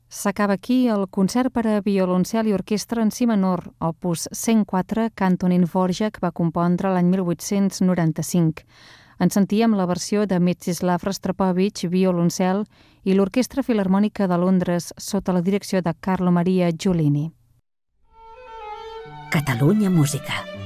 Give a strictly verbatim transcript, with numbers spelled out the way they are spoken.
S'acaba aquí el concert per a violoncel i orquestra en si menor, opus cent quatre, que Antonín Dvořák va compondre l'any mil vuit-cents noranta-cinc. En sentíem la versió de Mstislav Rostropovich, violoncel, i l'Orquestra Filharmònica de Londres sota la direcció de Carlo Maria Giulini. Catalunya Música.